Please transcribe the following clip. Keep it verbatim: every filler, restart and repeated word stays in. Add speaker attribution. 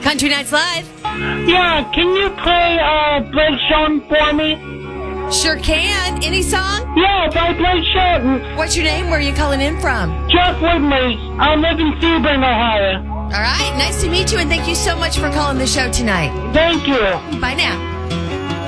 Speaker 1: Country Nights Live.
Speaker 2: Yeah, can you play uh, Blake Shelton for me?
Speaker 1: Sure can. Any song?
Speaker 2: Yeah, by Blake Shelton.
Speaker 1: What's your name? Where are you calling in from?
Speaker 2: Jeff Woodley. I live in Sebring, Ohio.
Speaker 1: All right. Nice to meet you, and thank you so much for calling the show tonight.
Speaker 2: Thank you.
Speaker 1: Bye now.